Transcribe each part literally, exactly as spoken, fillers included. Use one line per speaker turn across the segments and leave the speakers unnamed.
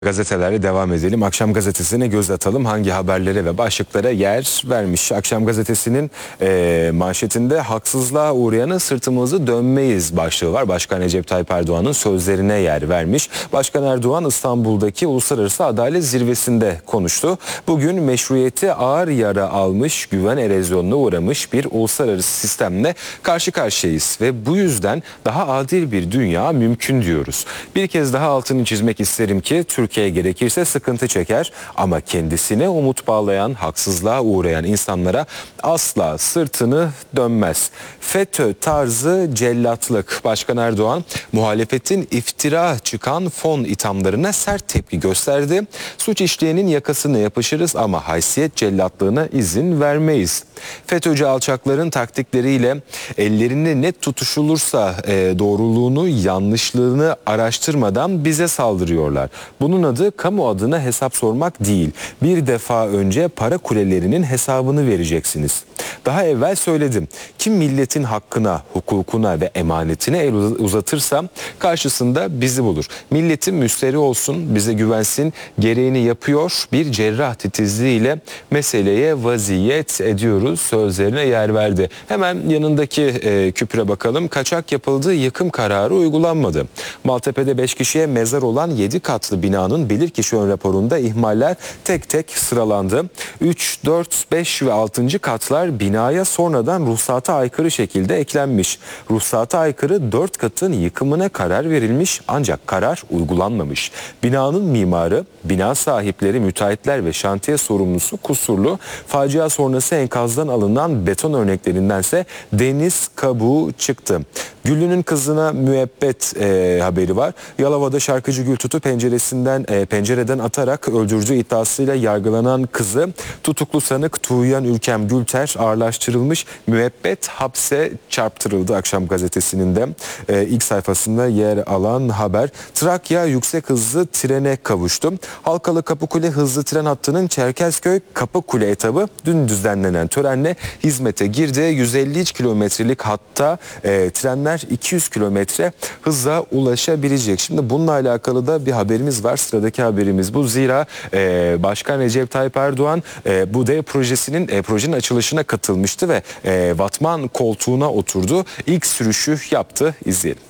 Gazetelerle devam edelim. Akşam gazetesine göz atalım. Hangi haberlere ve başlıklara yer vermiş? Akşam gazetesinin e, manşetinde haksızlığa uğrayana sırtımızı dönmeyiz başlığı var. Başkan Recep Tayyip Erdoğan'ın sözlerine yer vermiş. Başkan Erdoğan İstanbul'daki Uluslararası Adalet Zirvesi'nde konuştu. Bugün meşruiyeti ağır yara almış, güven erozyonuna uğramış bir uluslararası sistemle karşı karşıyayız. Ve bu yüzden daha adil bir dünya mümkün diyoruz. Bir kez daha altını çizmek isterim ki Türkiye Türkiye gerekirse sıkıntı çeker ama kendisine umut bağlayan, haksızlığa uğrayan insanlara asla sırtını dönmez. FETÖ tarzı cellatlık. Başkan Erdoğan muhalefetin iftira çıkan fon ithamlarına sert tepki gösterdi. Suç işleyenin yakasına yapışırız ama haysiyet cellatlığına izin vermeyiz. FETÖ'cü alçakların taktikleriyle ellerini net tutuşulursa e, doğruluğunu, yanlışlığını araştırmadan bize saldırıyorlar. Bunun adı kamu adına hesap sormak değil. Bir defa önce para kulelerinin hesabını vereceksiniz. Daha evvel söyledim. Kim milletin hakkına, hukukuna ve emanetine el uzatırsa karşısında bizi bulur. Milletin müşteri olsun, bize güvensin, gereğini yapıyor. Bir cerrah titizliğiyle meseleye vaziyet ediyoruz sözlerine yer verdi. Hemen yanındaki e, küpüre bakalım. Kaçak yapıldığı yıkım kararı uygulanmadı. Maltepe'de beş kişiye mezar olan yedi katlı binanın bilirkişi ön raporunda ihmaller tek tek sıralandı. üç, dört, beş ve altıncı katlar binaya sonradan ruhsata aykırı şekilde eklenmiş. Ruhsata aykırı dört katın yıkımına karar verilmiş ancak karar uygulanmamış. Binanın mimarı, bina sahipleri, müteahhitler ve şantiye sorumlusu kusurlu. Facia sonrası enkazdan alınan beton örneklerindense deniz kabuğu çıktı. Güllü'nün kızına müebbet e, haberi var. Yalova'da şarkıcı Gültut'u penceresinden e, pencereden atarak öldürdüğü iddiasıyla yargılanan kızı tutuklu sanık Tuğyan Ülkem Gülter ağırlaştırılmış, müebbet hapse çarptırıldı. Akşam gazetesinin de e, ilk sayfasında yer alan haber. Trakya yüksek hızlı trene kavuştu. Halkalı Kapıkule hızlı tren hattının Çerkezköy Kapıkule etabı dün düzenlenen törenle hizmete girdi. yüz elli kilometrelik hatta e, trenler iki yüz kilometre hızla ulaşabilecek. Şimdi bununla alakalı da bir haberimiz var. Sıradaki haberimiz bu. Zira e, Başkan Recep Tayyip Erdoğan e, bu dev projesinin e, projenin açılışına katılmıştı ve e, Vatman koltuğuna oturdu. İlk sürüşü yaptı. İzleyelim.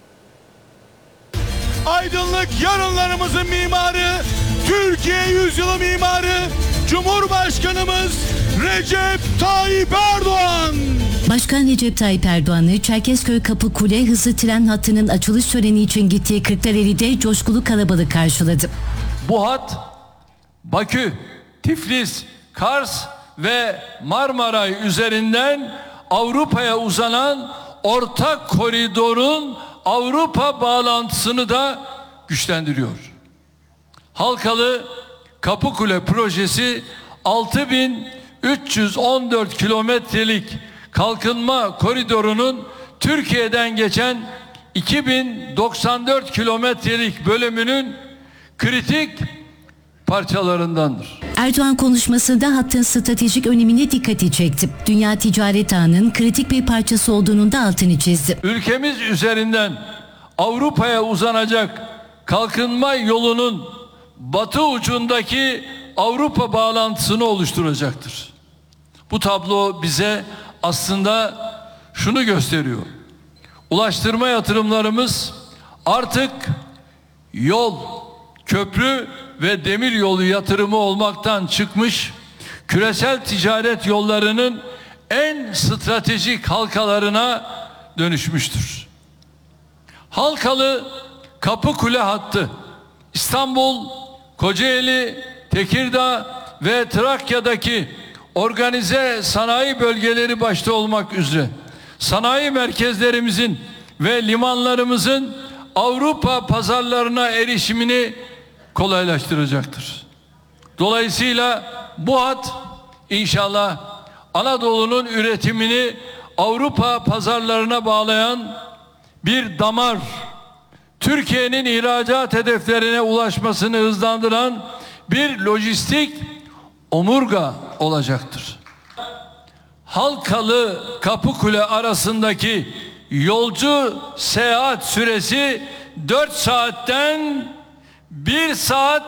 Aydınlık yarınlarımızın mimarı, Türkiye yüzyılı mimarı, Cumhurbaşkanımız Recep Tayyip Erdoğan.
Başkan Recep Tayyip Erdoğan'ı Çerkezköy Kapıkule hızlı tren hattının açılış töreni için gittiği Kırklareli'de coşkulu kalabalık karşıladı.
Bu hat Bakü, Tiflis, Kars ve Marmaray üzerinden Avrupa'ya uzanan ortak koridorun Avrupa bağlantısını da güçlendiriyor. Halkalı Kapıkule projesi altı bin üç yüz on dört kilometrelik kalkınma koridorunun Türkiye'den geçen iki bin doksan dört kilometrelik bölümünün kritik parçalarındandır.
Erdoğan konuşmasında hattın stratejik önemine dikkati çekti. Dünya ticaret ağının kritik bir parçası olduğunun da altını çizdi.
Ülkemiz üzerinden Avrupa'ya uzanacak kalkınma yolunun batı ucundaki Avrupa bağlantısını oluşturacaktır. Bu tablo bize aslında şunu gösteriyor. Ulaştırma yatırımlarımız artık yol, köprü ve demiryolu yatırımı olmaktan çıkmış, küresel ticaret yollarının en stratejik halkalarına dönüşmüştür. Halkalı Kapıkule hattı İstanbul, Kocaeli, Tekirdağ ve Trakya'daki organize sanayi bölgeleri başta olmak üzere sanayi merkezlerimizin ve limanlarımızın Avrupa pazarlarına erişimini kolaylaştıracaktır. Dolayısıyla bu hat inşallah Anadolu'nun üretimini Avrupa pazarlarına bağlayan bir damar, Türkiye'nin ihracat hedeflerine ulaşmasını hızlandıran bir lojistik omurga olacaktır. Halkalı Kapıkule arasındaki yolcu seyahat süresi dört saatten bir saat